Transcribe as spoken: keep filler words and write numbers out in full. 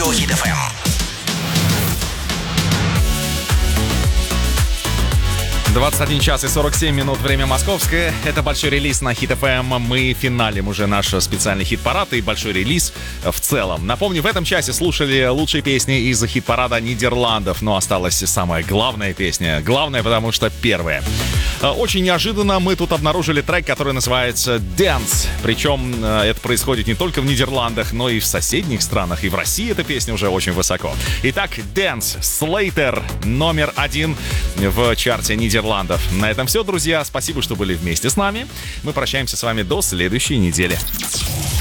Радио Хит эф эм. двадцать один час и сорок семь минут, время московское. Это большой релиз на Хит эф эм. Мы финалим уже наш специальный хит-парад и большой релиз в целом. Напомню, в этом часе слушали лучшие песни из хит-парада Нидерландов, но осталась самая главная песня. Главная, потому что первая. Очень неожиданно мы тут обнаружили трек, который называется Dance. Причем это происходит не только в Нидерландах, но и в соседних странах. И в России эта песня уже очень высоко. Итак, Dance, Slater, номер один в чарте Нидерландов. На этом все, друзья. Спасибо, что были вместе с нами. Мы прощаемся с вами до следующей недели.